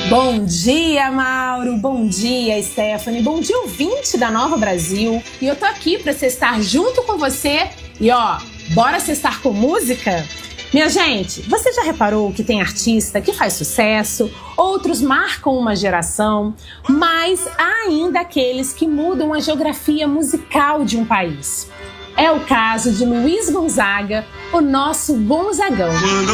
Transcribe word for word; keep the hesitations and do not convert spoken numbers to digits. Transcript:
Bom dia, Mauro. Bom dia, Stephanie. Bom dia, ouvinte da Nova Brasil. E eu tô aqui pra sextar junto com você. E ó, bora sextar com música? Minha gente, você já reparou que tem artista que faz sucesso, outros marcam uma geração, mas há ainda aqueles que mudam a geografia musical de um país. É o caso de Luiz Gonzaga, o nosso Gonzagão.